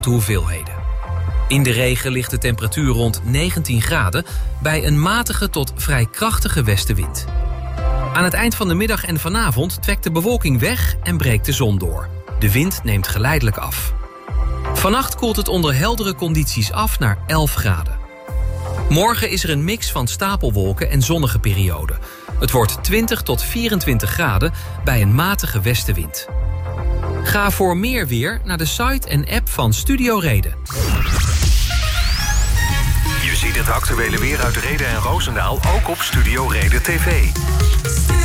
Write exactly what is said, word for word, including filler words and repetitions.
hoeveelheden. In de regen ligt de temperatuur rond negentien graden... bij een matige tot vrij krachtige westenwind. Aan het eind van de middag en vanavond trekt de bewolking weg en breekt de zon door. De wind neemt geleidelijk af. Vannacht koelt het onder heldere condities af naar elf graden. Morgen is er een mix van stapelwolken en zonnige perioden. Het wordt twintig tot vierentwintig graden bij een matige westenwind. Ga voor meer weer naar de site en app van Studio Reden. Je ziet het actuele weer uit Rheden en Roosendaal ook op Studio Reden T V.